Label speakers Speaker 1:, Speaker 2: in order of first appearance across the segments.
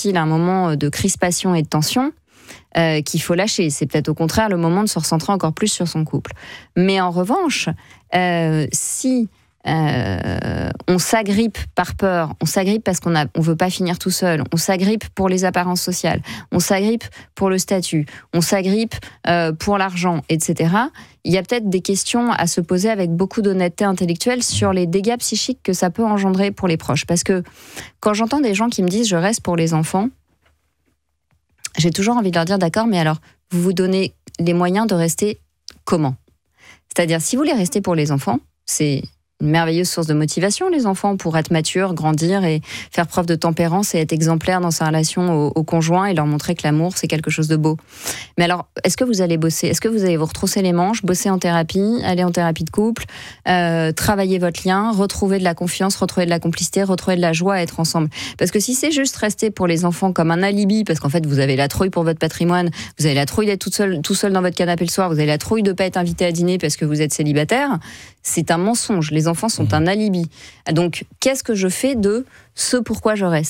Speaker 1: semble-t-il, un moment de crispation et de tension qu'il faut lâcher. C'est peut-être au contraire le moment de se recentrer encore plus sur son couple. Mais en revanche, si on s'agrippe par peur, on s'agrippe parce qu'on veut pas finir tout seul, on s'agrippe pour les apparences sociales, on s'agrippe pour le statut, on s'agrippe pour l'argent, etc. Il y a peut-être des questions à se poser avec beaucoup d'honnêteté intellectuelle sur les dégâts psychiques que ça peut engendrer pour les proches. Parce que quand j'entends des gens qui me disent « je reste pour les enfants », j'ai toujours envie de leur dire « d'accord, mais alors, vous vous donnez les moyens de rester comment ?» C'est-à-dire, si vous voulez rester pour les enfants, c'est une merveilleuse source de motivation, les enfants, pour être matures, grandir et faire preuve de tempérance et être exemplaire dans sa relation au conjoint et leur montrer que l'amour, c'est quelque chose de beau. Mais alors, est-ce que vous allez bosser ? Est-ce que vous allez vous retrousser les manches, bosser en thérapie, aller en thérapie de couple, travailler votre lien, retrouver de la confiance, retrouver de la complicité, retrouver de la joie à être ensemble ? Parce que si c'est juste rester pour les enfants comme un alibi, parce qu'en fait, vous avez la trouille pour votre patrimoine, vous avez la trouille d'être tout seul dans votre canapé le soir, vous avez la trouille de ne pas être invité à dîner parce que vous êtes célibataire, c'est un mensonge. Les enfants sont un alibi. Donc, qu'est-ce que je fais de ce pourquoi je reste ?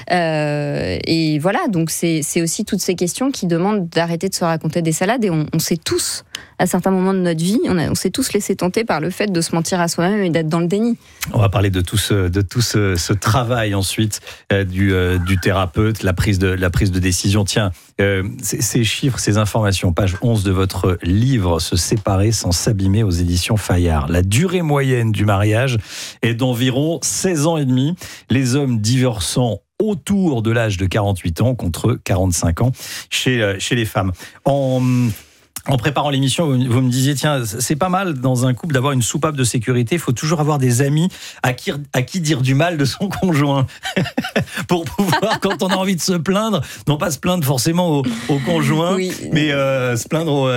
Speaker 1: Et voilà, donc c'est aussi toutes ces questions qui demandent d'arrêter de se raconter des salades. Et on sait tous, à certains moments de notre vie, on s'est tous laissé tenter par le fait de se mentir à soi-même et d'être dans le déni.
Speaker 2: On va parler de tout ce travail ensuite du thérapeute, la prise de décision. Tiens, ces chiffres, ces informations, page 11 de votre livre « Se séparer sans s'abîmer » aux éditions Fayard. La durée moyenne du mariage est d'environ 16 ans et demi. Les hommes divorçant autour de l'âge de 48 ans contre 45 ans chez les femmes. En préparant l'émission, vous me disiez, tiens, c'est pas mal dans un couple d'avoir une soupape de sécurité. Il faut toujours avoir des amis à qui dire du mal de son conjoint. Pour pouvoir, quand on a envie de se plaindre, non pas se plaindre forcément au conjoint, oui, mais se plaindre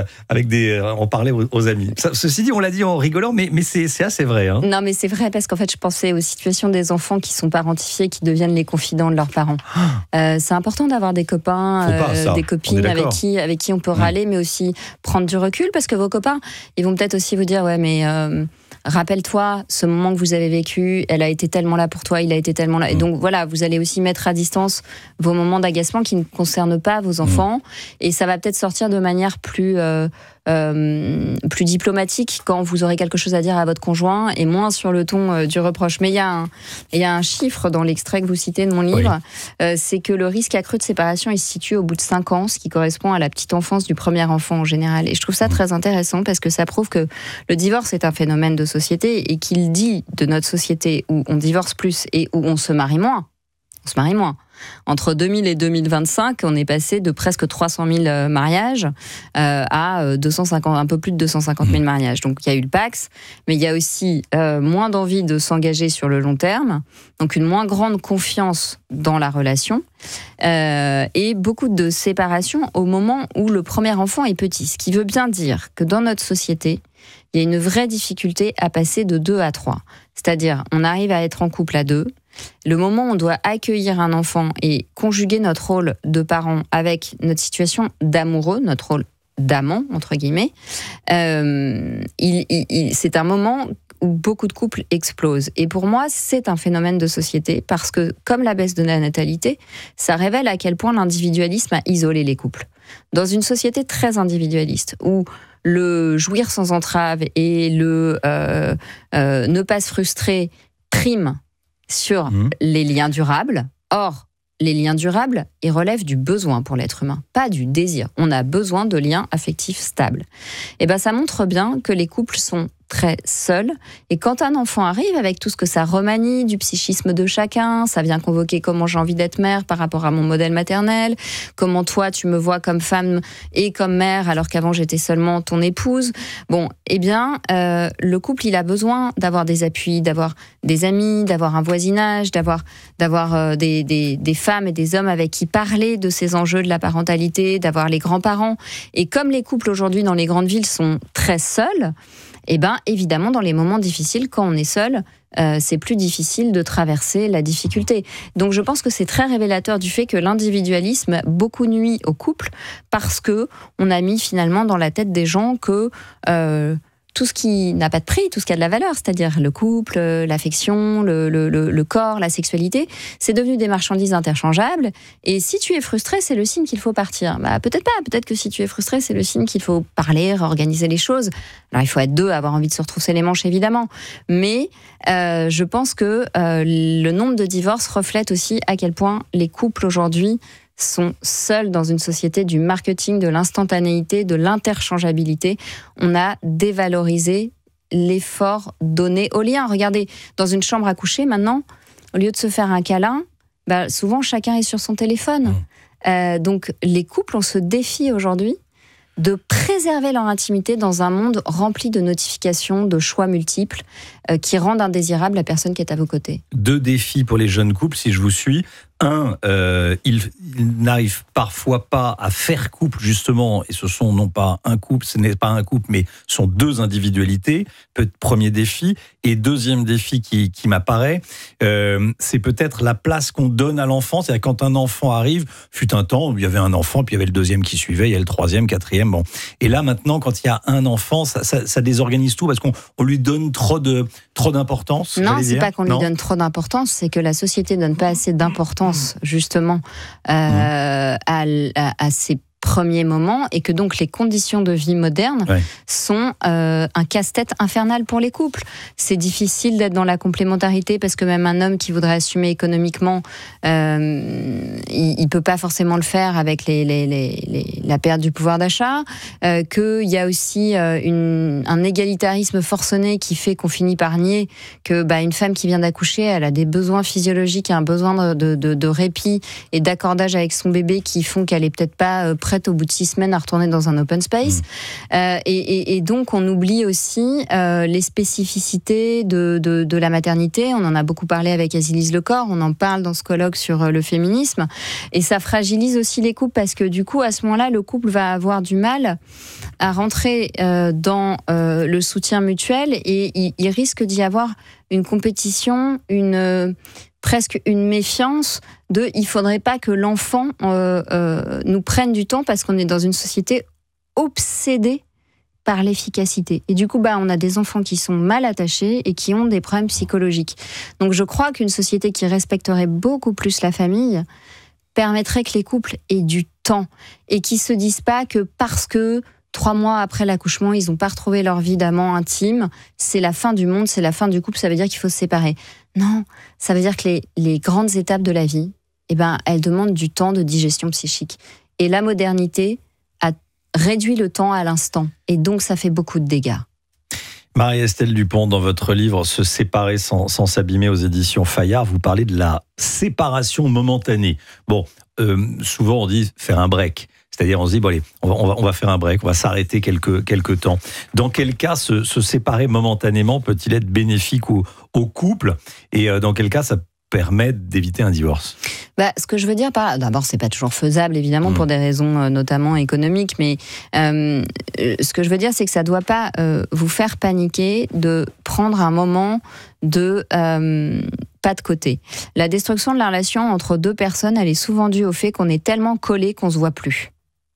Speaker 2: en parler aux amis. Ceci dit, on l'a dit en rigolant, mais c'est assez vrai. Hein.
Speaker 1: Non, mais c'est vrai, parce qu'en fait, je pensais aux situations des enfants qui sont parentifiés, qui deviennent les confidents de leurs parents. C'est important d'avoir des copains, des copines avec qui on peut râler, mais aussi prendre du recul, parce que vos copains, ils vont peut-être aussi vous dire ouais, mais rappelle-toi ce moment que vous avez vécu, elle a été tellement là pour toi, il a été tellement là, et donc voilà, vous allez aussi mettre à distance vos moments d'agacement qui ne concernent pas vos enfants, et ça va peut-être sortir de manière plus diplomatique quand vous aurez quelque chose à dire à votre conjoint et moins sur le ton du reproche. Mais il y a un chiffre dans l'extrait que vous citez de mon livre, c'est que le risque accru de séparation il se situe au bout de 5 ans, ce qui correspond à la petite enfance du premier enfant en général. Et je trouve ça très intéressant parce que ça prouve que le divorce est un phénomène de société et qu'il dit de notre société où on divorce plus et où on se marie moins. On se marie moins. Entre 2000 et 2025, on est passé de presque 300 000 mariages à un peu plus de 250 000 mariages. Donc il y a eu le Pacs, mais il y a aussi moins d'envie de s'engager sur le long terme, donc une moins grande confiance dans la relation et beaucoup de séparation au moment où le premier enfant est petit. Ce qui veut bien dire que dans notre société, il y a une vraie difficulté à passer de 2 à 3. C'est-à-dire, on arrive à être en couple à 2. Le moment où on doit accueillir un enfant et conjuguer notre rôle de parent avec notre situation d'amoureux, notre rôle d'amant, entre guillemets, c'est un moment où beaucoup de couples explosent. Et pour moi, c'est un phénomène de société parce que, comme la baisse de la natalité, ça révèle à quel point l'individualisme a isolé les couples. Dans une société très individualiste, où le jouir sans entrave et le ne pas se frustrer prime sur les liens durables. Or, les liens durables, ils relèvent du besoin pour l'être humain, pas du désir. On a besoin de liens affectifs stables. Et ben, ça montre bien que les couples sont très seuls. Et quand un enfant arrive, avec tout ce que ça remanie du psychisme de chacun, ça vient convoquer comment j'ai envie d'être mère par rapport à mon modèle maternel, comment toi tu me vois comme femme et comme mère alors qu'avant j'étais seulement ton épouse. Bon, eh bien, le couple, il a besoin d'avoir des appuis, d'avoir des amis, d'avoir un voisinage, d'avoir des femmes et des hommes avec qui parler de ces enjeux de la parentalité, d'avoir les grands-parents. Et comme les couples aujourd'hui dans les grandes villes sont très seuls, eh bien, évidemment, dans les moments difficiles, quand on est seul, c'est plus difficile de traverser la difficulté. Donc, je pense que c'est très révélateur du fait que l'individualisme beaucoup nuit au couple parce que on a mis finalement dans la tête des gens que tout ce qui n'a pas de prix, tout ce qui a de la valeur, c'est-à-dire le couple, l'affection, le corps, la sexualité, c'est devenu des marchandises interchangeables. Et si tu es frustré, c'est le signe qu'il faut partir. Peut-être pas. Peut-être que si tu es frustré, c'est le signe qu'il faut parler, réorganiser les choses. Alors, il faut être deux, avoir envie de se retrousser les manches, évidemment. Mais je pense que le nombre de divorces reflète aussi à quel point les couples aujourd'hui sont seuls dans une société du marketing, de l'instantanéité, de l'interchangeabilité. On a dévalorisé l'effort donné au lien. Regardez, dans une chambre à coucher, maintenant, au lieu de se faire un câlin, souvent chacun est sur son téléphone. Donc les couples ont ce défi aujourd'hui de préserver leur intimité dans un monde rempli de notifications, de choix multiples qui rendent indésirable la personne qui est à vos côtés.
Speaker 2: 2 défis pour les jeunes couples, si je vous suis. Un, ils n'arrivent parfois pas à faire couple, justement, et ce sont non pas un couple, ce n'est pas un couple, mais ce sont 2 individualités. Premier défi. Et deuxième défi qui m'apparaît, c'est peut-être la place qu'on donne à l'enfant. C'est-à-dire quand un enfant arrive, fut un temps où il y avait un enfant, puis il y avait le deuxième qui suivait, il y a le troisième, quatrième, bon. Et là, maintenant, quand il y a un enfant, ça désorganise tout parce qu'on lui donne trop d'importance.
Speaker 1: Non, c'est pas qu'on lui donne trop d'importance, c'est que la société donne pas assez d'importance justement à ces premiers moments, et que donc les conditions de vie modernes sont un casse-tête infernal pour les couples. C'est difficile d'être dans la complémentarité parce que même un homme qui voudrait assumer économiquement, il peut pas forcément le faire avec la perte du pouvoir d'achat, qu'il y a aussi un égalitarisme forcené qui fait qu'on finit par nier que une femme qui vient d'accoucher, elle a des besoins physiologiques, un besoin de répit et d'accordage avec son bébé qui font qu'elle est peut-être pas prête au bout de 6 semaines à retourner dans un open space. Et donc on oublie aussi les spécificités de la maternité. On en a beaucoup parlé avec Azilise Lecor, on en parle dans ce colloque sur le féminisme, et ça fragilise aussi les couples parce que du coup à ce moment-là le couple va avoir du mal à rentrer dans le soutien mutuel, et il risque d'y avoir une compétition, presque une méfiance de il faudrait pas que l'enfant nous prenne du temps parce qu'on est dans une société obsédée par l'efficacité. Et du coup, on a des enfants qui sont mal attachés et qui ont des problèmes psychologiques. Donc je crois qu'une société qui respecterait beaucoup plus la famille permettrait que les couples aient du temps et qui se disent pas que parce que 3 mois après l'accouchement, ils n'ont pas retrouvé leur vie d'amant intime, c'est la fin du monde, c'est la fin du couple, ça veut dire qu'il faut se séparer. Non, ça veut dire que les grandes étapes de la vie, elles demandent du temps de digestion psychique. Et la modernité a réduit le temps à l'instant. Et donc, ça fait beaucoup de dégâts.
Speaker 2: Marie-Estelle Dupont, dans votre livre « Se séparer sans s'abîmer » aux éditions Fayard, vous parlez de la séparation momentanée. Bon, souvent on dit faire un break. C'est-à-dire, on se dit, allez, on va faire un break, on va s'arrêter quelques temps. Dans quel cas se séparer momentanément peut-il être bénéfique au couple ? Et dans quel cas ça permet d'éviter un divorce ?
Speaker 1: Ce que je veux dire d'abord, c'est pas toujours faisable, évidemment, pour des raisons notamment économiques, mais ce que je veux dire, c'est que ça doit pas vous faire paniquer de prendre un moment de pas de côté. La destruction de la relation entre 2 personnes, elle est souvent due au fait qu'on est tellement collés qu'on se voit plus.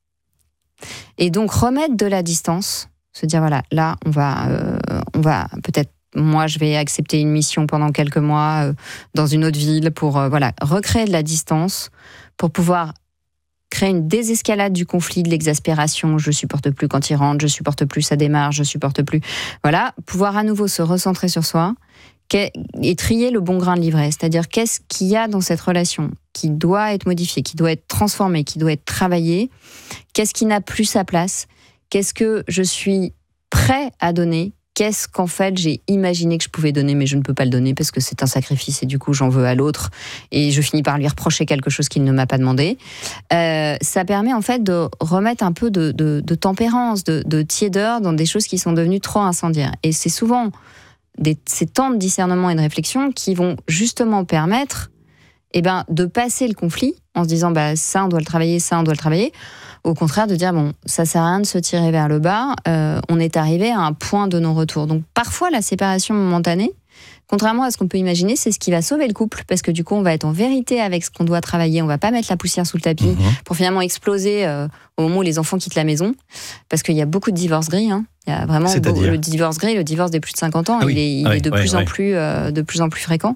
Speaker 1: Et donc remettre de la distance, se dire voilà, là on va peut-être, moi je vais accepter une mission pendant quelques mois dans une autre ville pour recréer de la distance pour pouvoir créer une désescalade du conflit, de l'exaspération, je supporte plus quand il rentre, je supporte plus sa démarche, je supporte plus, pouvoir à nouveau se recentrer sur soi et trier le bon grain de livret, c'est-à-dire qu'est-ce qu'il y a dans cette relation qui doit être modifié, qui doit être transformé, qui doit être travaillé, qu'est-ce qui n'a plus sa place, qu'est-ce que je suis prêt à donner, qu'est-ce qu'en fait j'ai imaginé que je pouvais donner mais je ne peux pas le donner parce que c'est un sacrifice et du coup j'en veux à l'autre et je finis par lui reprocher quelque chose qu'il ne m'a pas demandé. Ça permet en fait de remettre un peu de tempérance, de tiédeur dans des choses qui sont devenues trop incendiaires. Et c'est souvent ces temps de discernement et de réflexion qui vont justement permettre de passer le conflit en se disant ça on doit le travailler, ça on doit le travailler. Au contraire de dire ça sert à rien de se tirer vers le bas, on est arrivé à un point de non-retour. Donc parfois la séparation momentanée, contrairement à ce qu'on peut imaginer, c'est ce qui va sauver le couple, parce que du coup, on va être en vérité avec ce qu'on doit travailler, on va pas mettre la poussière sous le tapis pour finalement exploser au moment où les enfants quittent la maison, parce qu'il y a beaucoup de divorces gris. Il y a vraiment le divorce gris, le divorce des plus de 50 ans, il est de plus en plus fréquent.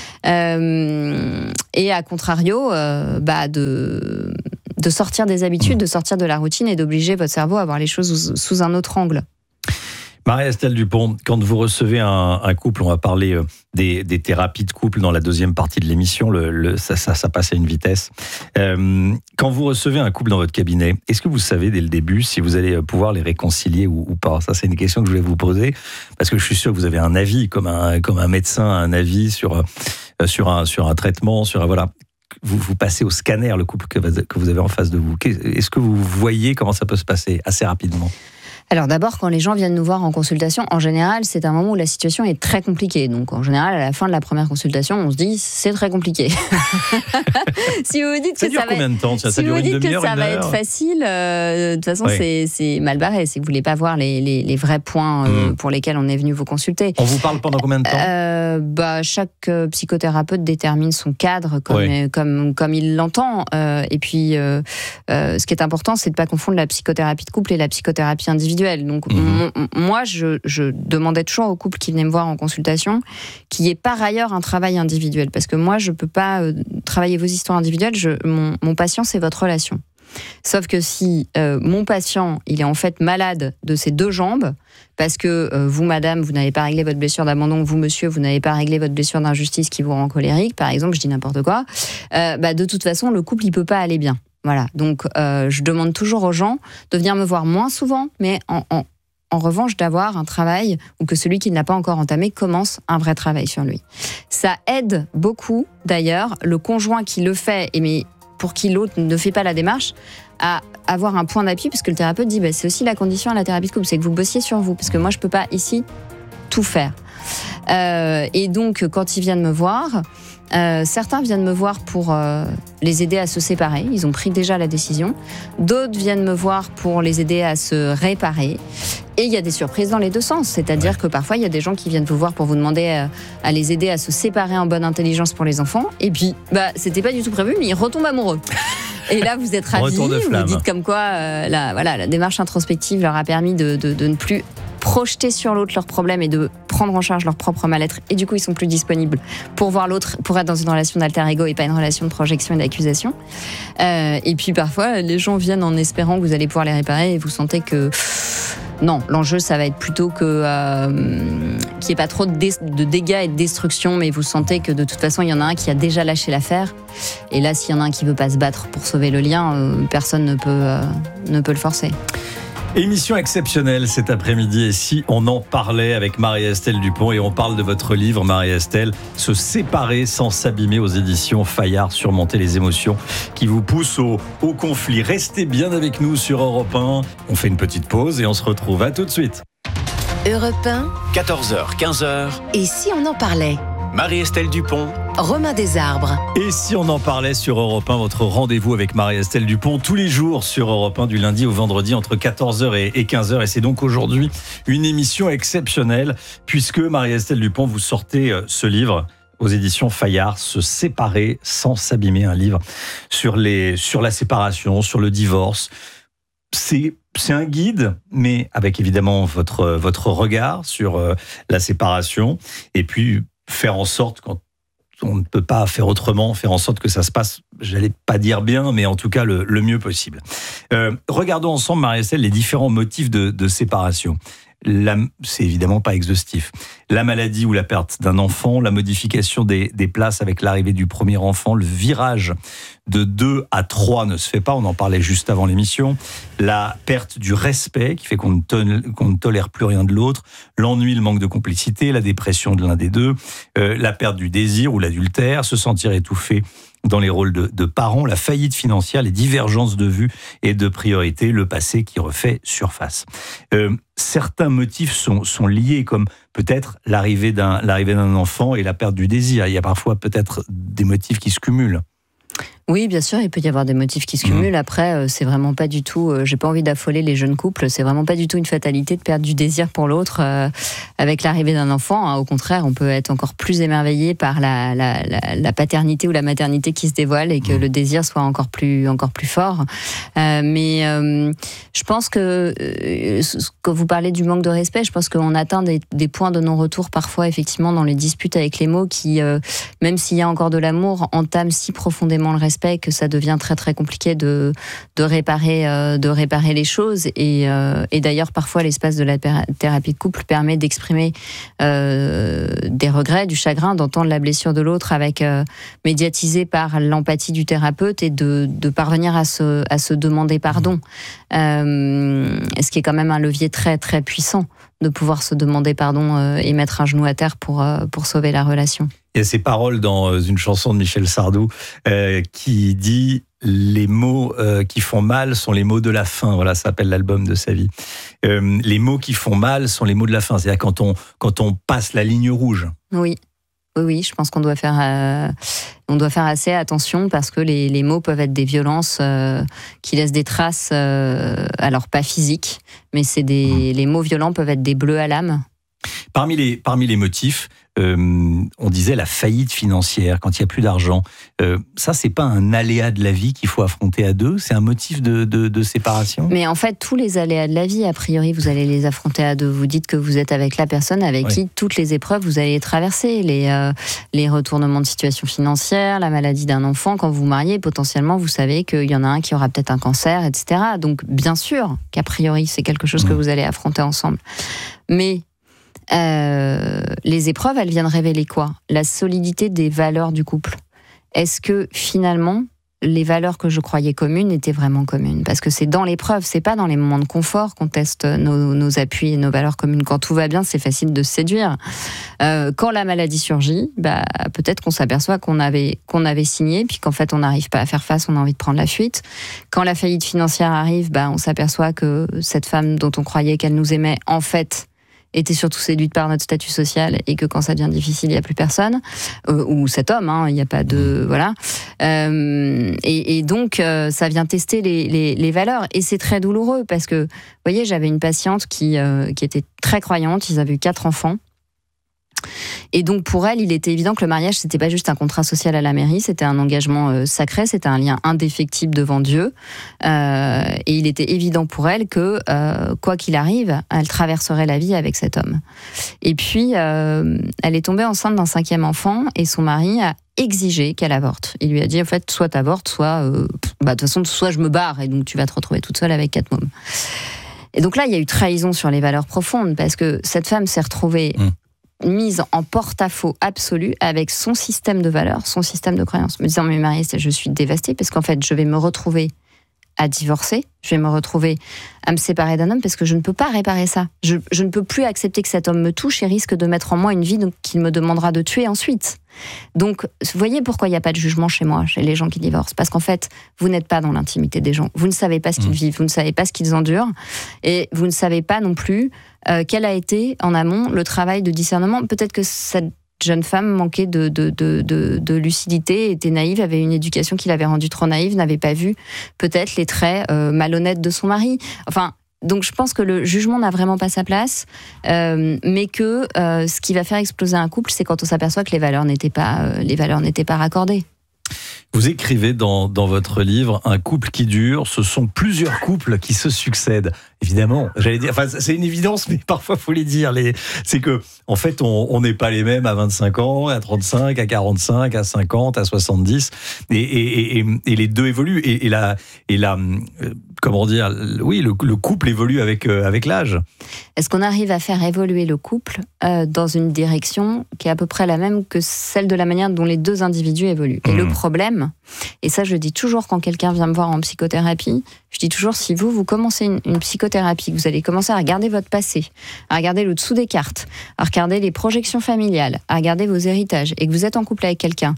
Speaker 1: Et à contrario, de sortir des habitudes, de sortir de la routine et d'obliger votre cerveau à voir les choses sous un autre angle.
Speaker 2: Marie-Estelle Dupont, quand vous recevez un couple, on va parler des thérapies de couple dans la deuxième partie de l'émission, ça passe à une vitesse. Quand vous recevez un couple dans votre cabinet, est-ce que vous savez dès le début si vous allez pouvoir les réconcilier ou pas ? Ça, c'est une question que je voulais vous poser, parce que je suis sûr que vous avez un avis, comme un médecin a un avis sur un traitement, voilà. Vous passez au scanner, le couple que vous avez en face de vous. Est-ce que vous voyez comment ça peut se passer assez rapidement ?
Speaker 1: Alors d'abord, quand les gens viennent nous voir en consultation, en général, c'est un moment où la situation est très compliquée. Donc en général, à la fin de la première consultation, on se dit c'est très compliqué. Si vous vous dites
Speaker 2: ça
Speaker 1: que
Speaker 2: dure
Speaker 1: ça va
Speaker 2: combien de temps ?
Speaker 1: Si vous dites que ça va être facile, de toute façon, c'est mal barré. C'est que vous voulez pas voir les vrais points pour lesquels on est venu vous consulter.
Speaker 2: On vous parle pendant combien de temps ?
Speaker 1: Chaque psychothérapeute détermine son cadre comme il l'entend. Et puis, ce qui est important, c'est de pas confondre la psychothérapie de couple et la psychothérapie individuelle. Donc moi, je demandais toujours aux couples qui venaient me voir en consultation qu'il y ait par ailleurs un travail individuel, parce que moi, je peux pas travailler vos histoires individuelles. Mon patient, c'est votre relation. Sauf que si mon patient, il est en fait malade de ses deux jambes, parce que vous, madame, vous n'avez pas réglé votre blessure d'abandon, vous, monsieur, vous n'avez pas réglé votre blessure d'injustice qui vous rend colérique, par exemple, je dis n'importe quoi, de toute façon, le couple, il peut pas aller bien. Voilà, donc je demande toujours aux gens de venir me voir moins souvent, mais en revanche d'avoir un travail, ou que celui qui ne l'a pas encore entamé commence un vrai travail sur lui. Ça aide beaucoup, d'ailleurs, le conjoint qui le fait, mais pour qui l'autre ne fait pas la démarche, à avoir un point d'appui, parce que le thérapeute dit c'est aussi la condition à la thérapie de couple, c'est que vous bossiez sur vous, parce que moi je peux pas ici tout faire. Et donc quand ils viennent me voir, certains viennent me voir pour les aider à se séparer, ils ont pris déjà la décision. D'autres viennent me voir pour les aider à se réparer. Et il y a des surprises dans les deux sens, c'est-à-dire que parfois il y a des gens qui viennent vous voir pour vous demander à les aider à se séparer en bonne intelligence pour les enfants, et puis c'était pas du tout prévu, mais ils retombent amoureux. Et là vous êtes ravis, vous dites comme quoi la démarche introspective leur a permis de ne plus projeter sur l'autre leurs problèmes et de prendre en charge leur propre mal-être, et du coup ils sont plus disponibles pour voir l'autre, pour être dans une relation d'alter ego et pas une relation de projection et d'accusation. Et puis parfois les gens viennent en espérant que vous allez pouvoir les réparer, et vous sentez que non, l'enjeu ça va être plutôt que qu'il n'y ait pas trop de dégâts et de destruction, mais vous sentez que de toute façon il y en a un qui a déjà lâché l'affaire, et là s'il y en a un qui veut pas se battre pour sauver le lien, personne ne peut le forcer.
Speaker 2: Émission exceptionnelle cet après-midi, et si on en parlait avec Marie-Estelle Dupont, et on parle de votre livre, Marie-Estelle, Se séparer sans s'abîmer, aux éditions Fayard, surmonter les émotions qui vous poussent au conflit. Restez bien avec nous sur Europe 1. On fait une petite pause et on se retrouve. À tout de suite.
Speaker 3: Europe 1,
Speaker 4: 14h, 15h.
Speaker 3: Et si on en parlait ?
Speaker 4: Marie-Estelle Dupont,
Speaker 3: Romain Desarbres.
Speaker 2: Et si on en parlait sur Europe 1, votre rendez-vous avec Marie-Estelle Dupont, tous les jours sur Europe 1, du lundi au vendredi, entre 14h et 15h. Et c'est donc aujourd'hui une émission exceptionnelle, puisque Marie-Estelle Dupont, vous sortez ce livre aux éditions Fayard, Se séparer sans s'abîmer, un livre sur la séparation, sur le divorce. C'est un guide, mais avec évidemment votre regard sur la séparation, et puis faire en sorte, quand on ne peut pas faire autrement, faire en sorte que ça se passe, j'allais pas dire bien, mais en tout cas le mieux possible. Regardons ensemble, Marie-Estelle, les différents motifs de séparation. C'est évidemment pas exhaustif. La maladie ou la perte d'un enfant, la modification des places avec l'arrivée du premier enfant, le virage de 2 à 3 ne se fait pas, on en parlait juste avant l'émission, la perte du respect qui fait qu'on ne tolère plus rien de l'autre, l'ennui, le manque de complicité, la dépression de l'un des deux, la perte du désir ou l'adultère, se sentir étouffé dans les rôles de parents, la faillite financière, les divergences de vues et de priorités, le passé qui refait surface. Certains motifs sont liés, comme peut-être l'arrivée d'un enfant et la perte du désir. Il y a parfois peut-être des motifs qui se cumulent.
Speaker 1: Oui, bien sûr, il peut y avoir des motifs qui se cumulent. Après, c'est vraiment pas du tout. J'ai pas envie d'affoler les jeunes couples. C'est vraiment pas du tout une fatalité de perdre du désir pour l'autre avec l'arrivée d'un enfant. Au contraire, on peut être encore plus émerveillé par la paternité ou la maternité qui se dévoile et que le désir soit encore plus fort. Mais je pense que quand vous parlez du manque de respect, je pense qu'on atteint des points de non-retour parfois, effectivement, dans les disputes avec les mots qui, même s'il y a encore de l'amour, entament si profondément le respect que ça devient très très compliqué de réparer les choses. Et d'ailleurs, parfois, l'espace de la thérapie de couple permet d'exprimer des regrets, du chagrin, d'entendre la blessure de l'autre médiatisée par l'empathie du thérapeute et de parvenir à se demander pardon. Ce qui est quand même un levier très très puissant de pouvoir se demander pardon et mettre un genou à terre pour sauver la relation.
Speaker 2: Il y a ces paroles dans une chanson de Michel Sardou qui dit « Les mots qui font mal sont les mots de la fin ». Voilà, ça s'appelle l'album de sa vie. Les mots qui font mal sont les mots de la fin. C'est-à-dire quand on passe la ligne rouge.
Speaker 1: Oui, je pense qu'on doit faire assez attention parce que les mots peuvent être des violences qui laissent des traces, alors pas physiques, mais les mots violents peuvent être des bleus à l'âme.
Speaker 2: Parmi les motifs, on disait la faillite financière, quand il n'y a plus d'argent. Ça, c'est pas un aléa de la vie qu'il faut affronter à deux, c'est un motif de séparation.
Speaker 1: Mais en fait, tous les aléas de la vie, a priori, vous allez les affronter à deux. Vous dites que vous êtes avec la personne avec qui toutes les épreuves, vous allez les traverser. Les retournements de situation financière, la maladie d'un enfant, quand vous vous mariez, potentiellement, vous savez qu'il y en a un qui aura peut-être un cancer, etc. Donc, bien sûr qu'a priori, c'est quelque chose que vous allez affronter ensemble. Mais les épreuves, elles viennent révéler quoi ? La solidité des valeurs du couple. Est-ce que finalement, les valeurs que je croyais communes étaient vraiment communes ? Parce que c'est dans l'épreuve, c'est pas dans les moments de confort qu'on teste nos appuis et nos valeurs communes. Quand tout va bien, c'est facile de se séduire. Quand la maladie surgit, peut-être qu'on s'aperçoit qu'on avait signé, puis qu'en fait on n'arrive pas à faire face, on a envie de prendre la fuite. Quand la faillite financière arrive, on s'aperçoit que cette femme dont on croyait qu'elle nous aimait, en fait, était surtout séduite par notre statut social et que quand ça devient difficile, il n'y a plus personne. Ou cet homme, il n'y a pas de... Voilà. Et donc, ça vient tester les valeurs. Et c'est très douloureux parce que, vous voyez, j'avais une patiente qui était très croyante, ils avaient eu 4 enfants. Et donc pour elle, il était évident que le mariage, c'était pas juste un contrat social à la mairie, c'était un engagement sacré, c'était un lien indéfectible devant Dieu. Et il était évident pour elle que, quoi qu'il arrive, elle traverserait la vie avec cet homme. Et puis, elle est tombée enceinte d'un 5e enfant et son mari a exigé qu'elle avorte. Il lui a dit, en fait, soit t'avortes, soit... de toute façon, soit je me barre et donc tu vas te retrouver toute seule avec 4 mômes. Et donc là, il y a eu trahison sur les valeurs profondes parce que cette femme s'est retrouvée... mise en porte-à-faux absolu avec son système de valeurs, son système de croyances. Me disant, mais Marie, je suis dévastée parce qu'en fait, je vais me retrouver à divorcer, je vais me retrouver à me séparer d'un homme parce que je ne peux pas réparer ça. Je ne peux plus accepter que cet homme me touche et risque de mettre en moi une vie qu'il me demandera de tuer ensuite. Donc, vous voyez pourquoi il n'y a pas de jugement chez moi, chez les gens qui divorcent. Parce qu'en fait, vous n'êtes pas dans l'intimité des gens. Vous ne savez pas ce qu'ils vivent, vous ne savez pas ce qu'ils endurent. Et vous ne savez pas non plus quel a été, en amont, le travail de discernement. Peut-être que cette jeune femme manquait de lucidité, était naïve, avait une éducation qui l'avait rendue trop naïve, n'avait pas vu peut-être les traits malhonnêtes de son mari. Enfin, donc je pense que le jugement n'a vraiment pas sa place, mais que ce qui va faire exploser un couple, c'est quand on s'aperçoit que les valeurs n'étaient pas raccordées.
Speaker 2: Vous écrivez dans votre livre, un couple qui dure, ce sont plusieurs couples qui se succèdent. Évidemment, j'allais dire, enfin, c'est une évidence, mais parfois, faut les dire. C'est que, en fait, on n'est pas les mêmes à 25 ans, à 35, à 45, à 50, à 70. Et les deux évoluent. Comment dire, oui, le couple évolue avec l'âge.
Speaker 1: Est-ce qu'on arrive à faire évoluer le couple dans une direction qui est à peu près la même que celle de la manière dont les deux individus évoluent ? Et le problème, et ça je le dis toujours quand quelqu'un vient me voir en psychothérapie, je dis toujours, si vous commencez une psychothérapie, que vous allez commencer à regarder votre passé, à regarder le dessous des cartes, à regarder les projections familiales, à regarder vos héritages, et que vous êtes en couple avec quelqu'un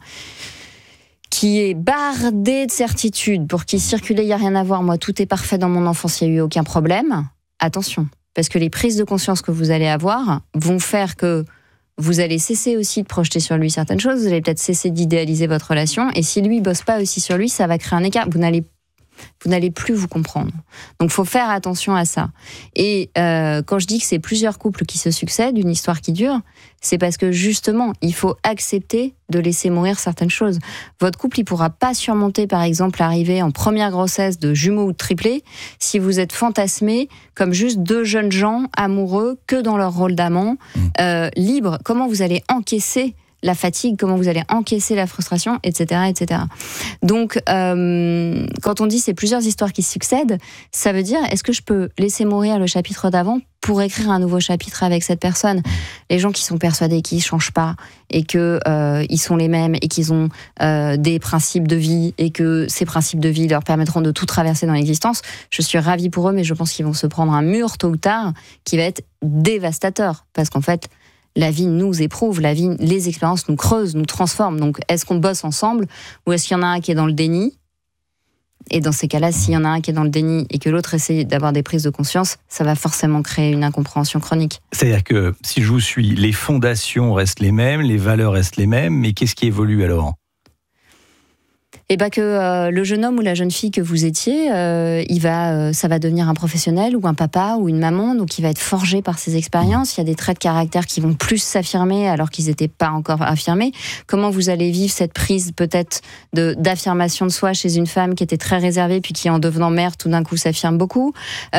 Speaker 1: qui est bardé de certitudes, pour qui circuler, il n'y a rien à voir, moi tout est parfait dans mon enfance, il n'y a eu aucun problème, attention, parce que les prises de conscience que vous allez avoir vont faire que vous allez cesser aussi de projeter sur lui certaines choses, vous allez peut-être cesser d'idéaliser votre relation, et si lui bosse pas aussi sur lui, ça va créer un écart. Vous n'allez plus vous comprendre. Donc, il faut faire attention à ça. Et quand je dis que c'est plusieurs couples qui se succèdent, une histoire qui dure, c'est parce que justement, il faut accepter de laisser mourir certaines choses. Votre couple, il ne pourra pas surmonter, par exemple, l'arrivée en première grossesse de jumeaux ou de triplés si vous êtes fantasmés comme juste deux jeunes gens amoureux que dans leur rôle d'amant, libres. Comment vous allez encaisser la fatigue, comment vous allez encaisser la frustration, etc., etc. Donc, quand on dit c'est plusieurs histoires qui se succèdent, ça veut dire, est-ce que je peux laisser mourir le chapitre d'avant pour écrire un nouveau chapitre avec cette personne? Les gens qui sont persuadés qu'ils ne changent pas et qu'ils sont les mêmes et qu'ils ont des principes de vie et que ces principes de vie leur permettront de tout traverser dans l'existence, je suis ravie pour eux, mais je pense qu'ils vont se prendre un mur tôt ou tard qui va être dévastateur, parce qu'en fait, la vie nous éprouve, les expériences nous creusent, nous transforment. Donc, est-ce qu'on bosse ensemble ou est-ce qu'il y en a un qui est dans le déni? Et dans ces cas-là, s'il y en a un qui est dans le déni et que l'autre essaie d'avoir des prises de conscience, ça va forcément créer une incompréhension chronique.
Speaker 2: C'est-à-dire que, si je vous suis, les fondations restent les mêmes, les valeurs restent les mêmes, mais qu'est-ce qui évolue alors ?
Speaker 1: Et que le jeune homme ou la jeune fille que vous étiez, ça va devenir un professionnel ou un papa ou une maman, donc il va être forgé par ses expériences. Il y a des traits de caractère qui vont plus s'affirmer alors qu'ils n'étaient pas encore affirmés. Comment vous allez vivre cette prise peut-être d'affirmation de soi chez une femme qui était très réservée puis qui en devenant mère tout d'un coup s'affirme beaucoup,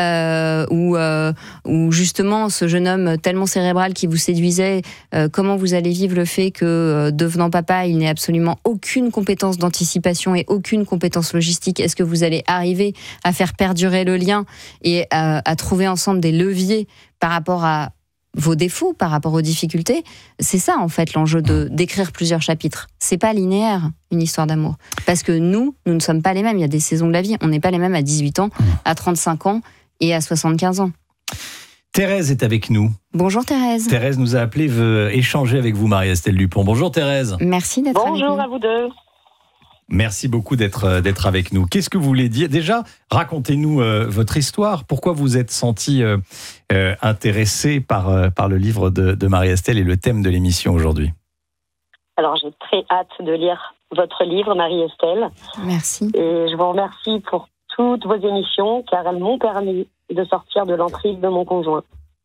Speaker 1: ou justement ce jeune homme tellement cérébral qui vous séduisait, comment vous allez vivre le fait que devenant papa il n'ait absolument aucune compétence d'anticipation et aucune compétence logistique? Est-ce que vous allez arriver à faire perdurer le lien et à trouver ensemble des leviers par rapport à vos défauts, par rapport aux difficultés? C'est ça en fait l'enjeu d'écrire plusieurs chapitres. C'est pas linéaire une histoire d'amour, parce que nous ne sommes pas les mêmes. Il y a des saisons de la vie, on n'est pas les mêmes à 18 ans, à 35 ans et à 75 ans.
Speaker 2: Thérèse est avec nous.
Speaker 1: Bonjour Thérèse.
Speaker 2: Thérèse nous a appelé, veut échanger avec vous, Marie-Estelle Dupont. Bonjour Thérèse.
Speaker 1: Merci d'être avec nous.
Speaker 5: Bonjour à vous deux.
Speaker 2: Merci beaucoup d'être avec nous. Qu'est-ce que vous voulez dire? Déjà, racontez-nous votre histoire. Pourquoi vous êtes senti intéressé par le livre de Marie-Estelle et le thème de l'émission aujourd'hui?
Speaker 5: Alors, j'ai très hâte de lire votre livre, Marie-Estelle.
Speaker 1: Merci.
Speaker 5: Et je vous remercie pour toutes vos émissions, car elles m'ont permis de sortir de l'emprise de mon conjoint.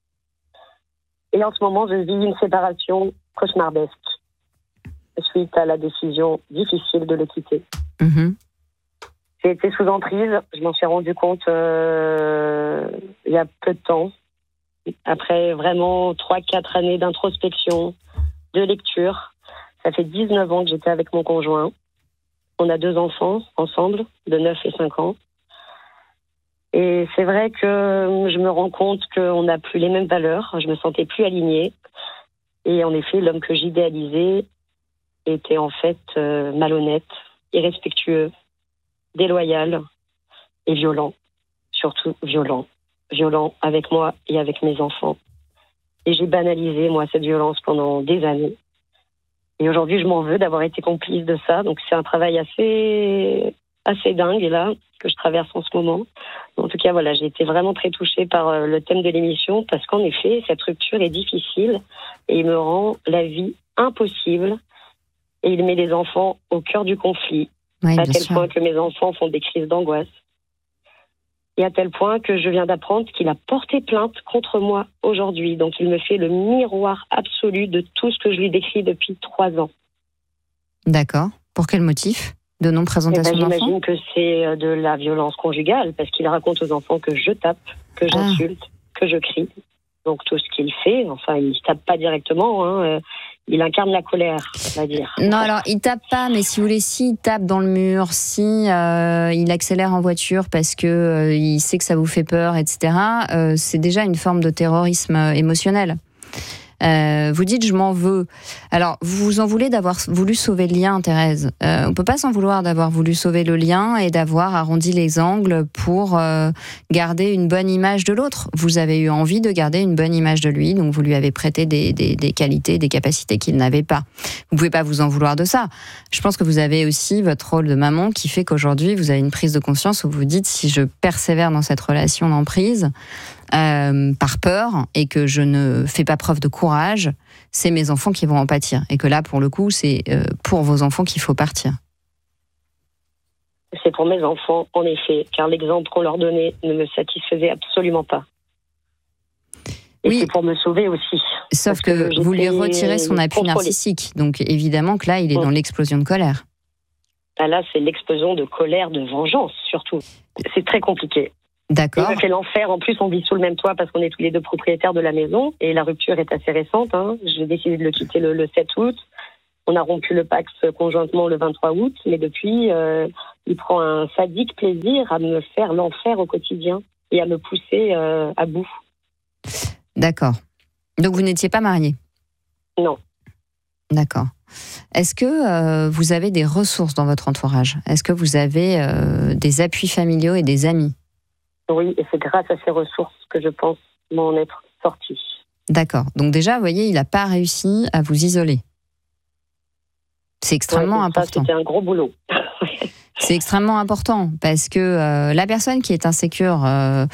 Speaker 5: Et en ce moment, je vis une séparation cauchemardesque suite à la décision difficile de le quitter. J'ai été sous emprise, je m'en suis rendu compte il y a peu de temps, après vraiment 3-4 années d'introspection, de lecture. Ça fait 19 ans que j'étais avec mon conjoint. On a 2 enfants ensemble, de 9 et 5 ans. Et c'est vrai que je me rends compte qu'on n'a plus les mêmes valeurs, je me sentais plus alignée. Et en effet, l'homme que j'idéalisais était en fait malhonnête, irrespectueux, déloyal et violent. Surtout violent. Violent avec moi et avec mes enfants. Et j'ai banalisé, moi, cette violence pendant des années. Et aujourd'hui, je m'en veux d'avoir été complice de ça. Donc c'est un travail assez dingue, là, que je traverse en ce moment. En tout cas, voilà, j'ai été vraiment très touchée par le thème de l'émission, parce qu'en effet, cette rupture est difficile et il me rend la vie impossible. Et il met les enfants au cœur du conflit,
Speaker 1: oui,
Speaker 5: à tel
Speaker 1: sûr.
Speaker 5: point que mes enfants font des crises d'angoisse. Et à tel point que je viens d'apprendre qu'il a porté plainte contre moi aujourd'hui. Donc il me fait le miroir absolu de tout ce que je lui décris depuis 3 ans.
Speaker 1: D'accord. Pour quel motif de non-présentation d'enfants?
Speaker 5: J'imagine que c'est de la violence conjugale, parce qu'il raconte aux enfants que je tape, que j'insulte, que je crie. Donc tout ce qu'il fait, enfin il ne tape pas directement, il incarne la colère, on va dire.
Speaker 1: Non, alors il tape pas, mais si vous voulez, s'il tape dans le mur, si il accélère en voiture parce que il sait que ça vous fait peur, etc., c'est déjà une forme de terrorisme émotionnel. Vous dites je m'en veux. Alors vous vous en voulez d'avoir voulu sauver le lien, Thérèse. On peut pas s'en vouloir d'avoir voulu sauver le lien et d'avoir arrondi les angles pour garder une bonne image de l'autre. Vous avez eu envie de garder une bonne image de lui, donc vous lui avez prêté des qualités, des capacités qu'il n'avait pas. Vous pouvez pas vous en vouloir de ça. Je pense que vous avez aussi votre rôle de maman qui fait qu'aujourd'hui vous avez une prise de conscience où vous vous dites si je persévère dans cette relation d'emprise, par peur et que je ne fais pas preuve de courage, c'est mes enfants qui vont en pâtir. Et que là, pour le coup, c'est pour vos enfants qu'il faut partir.
Speaker 5: C'est pour mes enfants, en effet, car l'exemple qu'on leur donnait ne me satisfaisait absolument pas. Et
Speaker 1: oui,
Speaker 5: c'est pour me sauver aussi.
Speaker 1: Sauf que vous lui retirez son appui narcissique. Donc évidemment que là, il est dans l'explosion de colère.
Speaker 5: Ah là, c'est l'explosion de colère, de vengeance, surtout. C'est très compliqué.
Speaker 1: D'accord.
Speaker 5: C'est l'enfer. En plus, on vit sous le même toit parce qu'on est tous les deux propriétaires de la maison. Et la rupture est assez récente. J'ai décidé de le quitter le 7 août. On a rompu le Pacs conjointement le 23 août. Mais depuis, il prend un sadique plaisir à me faire l'enfer au quotidien et à me pousser à bout.
Speaker 1: D'accord. Donc vous n'étiez pas mariés ?
Speaker 5: Non.
Speaker 1: D'accord. Est-ce que vous avez des ressources dans votre entourage ? Est-ce que vous avez des appuis familiaux et des amis ?
Speaker 5: Oui, et c'est grâce à ces ressources que je pense m'en être sortie.
Speaker 1: D'accord. Donc déjà, vous voyez, il n'a pas réussi à vous isoler. C'est extrêmement important.
Speaker 5: C'était un gros boulot.
Speaker 1: C'est extrêmement important parce que la personne qui est insécure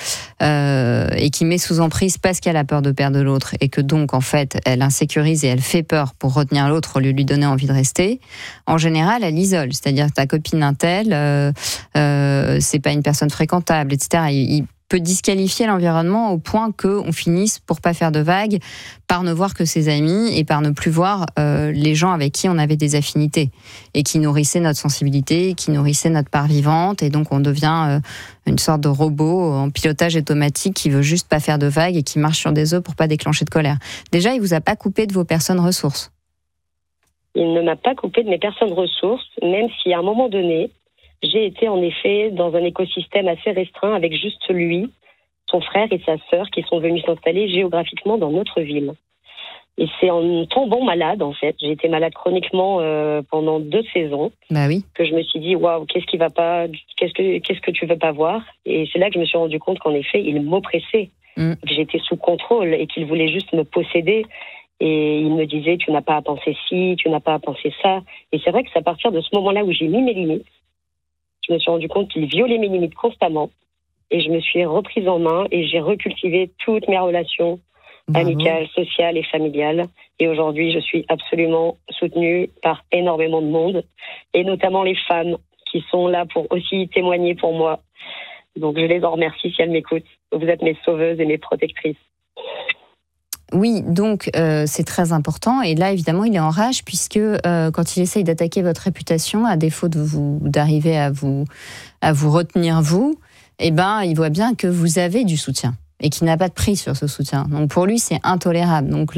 Speaker 1: et qui met sous emprise parce qu'elle a peur de perdre l'autre et que donc en fait elle insécurise et elle fait peur pour retenir l'autre au lieu de lui donner envie de rester, en général elle isole. C'est-à-dire que ta copine Intel, c'est pas une personne fréquentable, etc. Il peut disqualifier l'environnement au point qu'on finisse, pour pas faire de vagues, par ne voir que ses amis et par ne plus voir les gens avec qui on avait des affinités et qui nourrissaient notre sensibilité, qui nourrissaient notre part vivante, et donc on devient une sorte de robot en pilotage automatique qui veut juste pas faire de vagues et qui marche sur des œufs pour pas déclencher de colère. Déjà, il vous a pas coupé de vos personnes ressources.
Speaker 5: Il ne m'a pas coupé de mes personnes ressources, même si à un moment donné, j'ai été en effet dans un écosystème assez restreint avec juste lui, son frère et sa sœur qui sont venus s'installer géographiquement dans notre ville. Et c'est en tombant malade, en fait, j'ai été malade chroniquement pendant 2 saisons,
Speaker 1: Bah oui.
Speaker 5: que je me suis dit, waouh, qu'est-ce qui va pas, qu'est-ce que tu veux pas voir? Et c'est là que je me suis rendu compte qu'en effet, il m'oppressait, que j'étais sous contrôle et qu'il voulait juste me posséder. Et il me disait, tu n'as pas à penser ci, tu n'as pas à penser ça. Et c'est vrai que c'est à partir de ce moment-là où j'ai mis mes limites. Je me suis rendu compte qu'il violait mes limites constamment et je me suis reprise en main et j'ai recultivé toutes mes relations amicales, sociales et familiales. Et aujourd'hui, je suis absolument soutenue par énormément de monde et notamment les femmes qui sont là pour aussi témoigner pour moi. Donc je les en remercie si elles m'écoutent. Vous êtes mes sauveuses et mes protectrices.
Speaker 1: Oui, donc c'est très important. Et là, évidemment, il est en rage puisque quand il essaye d'attaquer votre réputation, à défaut d'arriver à vous retenir vous, eh ben, il voit bien que vous avez du soutien et qu'il n'a pas de prise sur ce soutien. Donc pour lui, c'est intolérable. Donc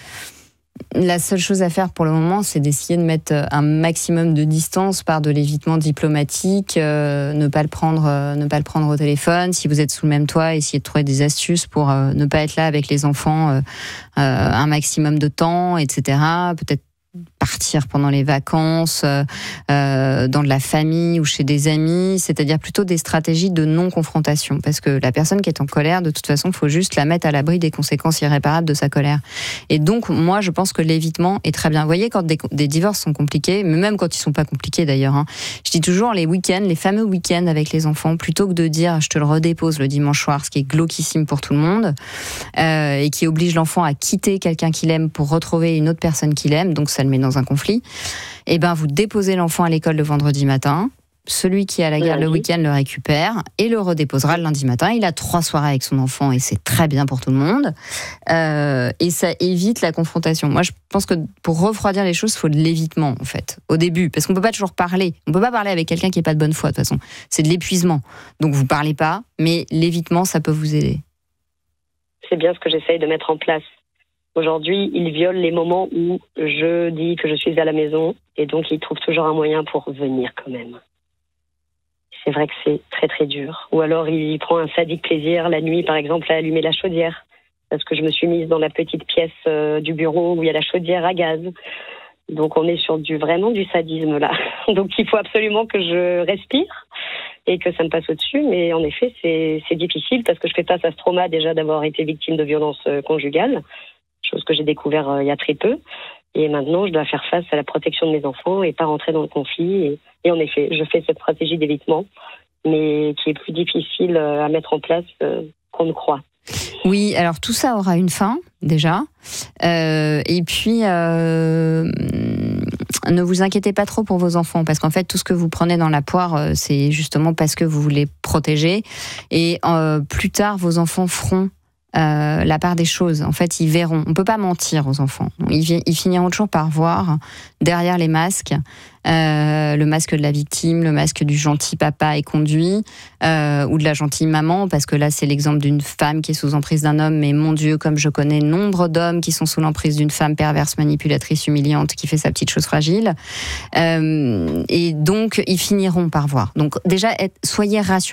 Speaker 1: la seule chose à faire pour le moment, c'est d'essayer de mettre un maximum de distance par de l'évitement diplomatique, ne pas le prendre au téléphone. Si vous êtes sous le même toit, essayez de trouver des astuces pour ne pas être là avec les enfants un maximum de temps, etc. Peut-être partir pendant les vacances, dans de la famille ou chez des amis, c'est-à-dire plutôt des stratégies de non-confrontation, parce que la personne qui est en colère, de toute façon, il faut juste la mettre à l'abri des conséquences irréparables de sa colère. Et donc, moi, je pense que l'évitement est très bien. Vous voyez, quand des divorces sont compliqués, mais même quand ils sont pas compliqués d'ailleurs, je dis toujours les week-ends, les fameux week-ends avec les enfants, plutôt que de dire je te le redépose le dimanche soir, ce qui est glauquissime pour tout le monde, et qui oblige l'enfant à quitter quelqu'un qu'il aime pour retrouver une autre personne qu'il aime, donc ça le met dans un conflit, et ben vous déposez l'enfant à l'école le vendredi matin, celui qui est à la gare le week-end le récupère et le redéposera le lundi matin. Il a 3 soirées avec son enfant et c'est très bien pour tout le monde, et ça évite la confrontation. Moi je pense que pour refroidir les choses, il faut de l'évitement en fait, au début, parce qu'on peut pas toujours parler, on peut pas parler avec quelqu'un qui est pas de bonne foi de toute façon, c'est de l'épuisement, donc vous parlez pas, mais l'évitement ça peut vous aider.
Speaker 5: C'est bien ce que j'essaye de mettre en place. Aujourd'hui, il viole les moments où je dis que je suis à la maison et donc il trouve toujours un moyen pour venir quand même. C'est vrai que c'est très très dur. Ou alors il prend un sadique plaisir la nuit par exemple à allumer la chaudière parce que je me suis mise dans la petite pièce du bureau où il y a la chaudière à gaz. Donc on est sur vraiment du sadisme là. Donc il faut absolument que je respire et que ça me passe au-dessus. Mais en effet, c'est difficile parce que je fais face à ce trauma déjà d'avoir été victime de violences conjugales. Chose que j'ai découvert il y a très peu. Et maintenant, je dois faire face à la protection de mes enfants et pas rentrer dans le conflit. Et en effet, je fais cette stratégie d'évitement, mais qui est plus difficile à mettre en place qu'on ne croit.
Speaker 1: Oui, alors tout ça aura une fin, déjà. Et puis, ne vous inquiétez pas trop pour vos enfants, parce qu'en fait, tout ce que vous prenez dans la poire, c'est justement parce que vous voulez protéger. Et plus tard, vos enfants feront la part des choses. En fait, ils verront. On ne peut pas mentir aux enfants. Ils finiront toujours par voir, derrière les masques, le masque de la victime, le masque du gentil papa éconduit, ou de la gentille maman, parce que là, c'est l'exemple d'une femme qui est sous emprise d'un homme, mais mon Dieu, comme je connais nombre d'hommes qui sont sous l'emprise d'une femme perverse, manipulatrice, humiliante, qui fait sa petite chose fragile. Et donc, ils finiront par voir. Donc, déjà, soyez rassurés.